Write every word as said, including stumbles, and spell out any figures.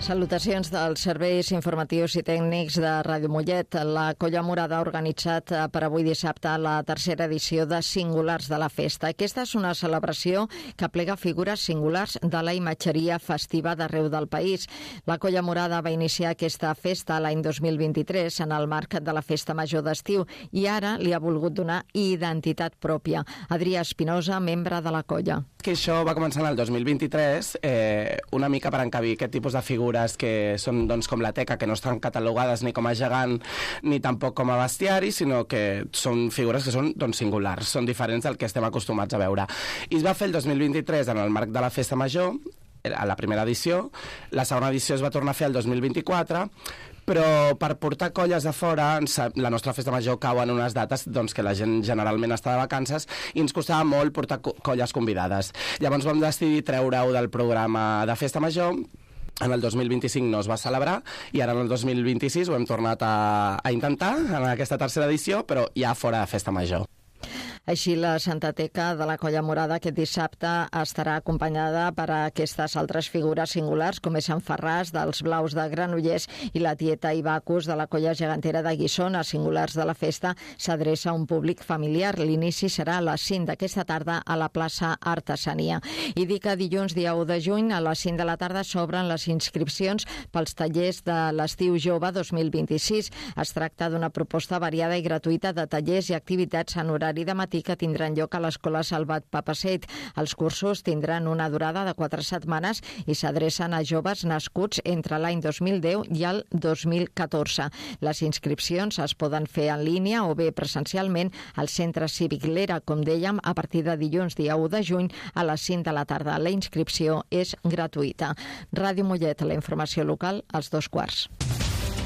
Salutacions dels serveis informatius i tècnics de Ràdio Mollet. La Colla Morada ha organitzat per avui dissabte la tercera edició de Singulars de la Festa. Aquesta és una celebració que aplega figures singulars de la imatgeria festiva d'arreu del país. La Colla Morada va iniciar aquesta festa l'any dos mil vint-i-tres en el marc de la Festa Major d'estiu i ara li ha volgut donar identitat pròpia. Adrià Espinosa, membre de la colla. Que això va començar en el dos mil vint-i-tres, eh, una mica per encabir aquest tipus de figures que són doncs, com la teca, que no estan catalogades ni com a gegant ni tampoc com a bestiari, sinó que són figures que són doncs, singulars, són diferents del que estem acostumats a veure. I es va fer el dos mil vint-i-tres en el marc de la Festa Major, a la primera edició. La segona edició es va tornar a fer el dos mil vint-i-quatre, però per portar colles de fora, la nostra festa major cau en unes dates doncs, que la gent generalment està de vacances i ens costava molt portar colles convidades. Llavors vam decidir treure-ho del programa de festa major. En el dos mil vint-i-cinc no es va celebrar i ara en el dos mil vint-i-sis ho hem tornat a, a intentar en aquesta tercera edició, però ja fora de festa major. Així, la Santa Teca de la Colla Morada aquest dissabte estarà acompanyada per aquestes altres figures singulars, com és Sant Ferràs, dels Blaus de Granollers, i la Tieta i Bacus de la Colla Gegantera de Guissona. Singulars de la festa s'adreça a un públic familiar. L'inici serà a les cinc d'aquesta tarda a la plaça Artesania. I dic que dilluns, dia u de juny, a les cinc de la tarda s'obren les inscripcions pels tallers de l'estiu jove dos mil vint-i-sis. Es tracta d'una proposta variada i gratuïta de tallers i activitats en horari de matí que tindran lloc a l'Escola Salvat Papaseit. Els cursos tindran una durada de quatre setmanes i s'adrecen a joves nascuts entre l'any dos mil deu i el dos mil catorze. Les inscripcions es poden fer en línia o bé presencialment al Centre Cívic Lera, com dèiem, a partir de dilluns, dia u de juny, a les cinc de la tarda. La inscripció és gratuïta. Ràdio Mollet, la informació local, als dos quarts.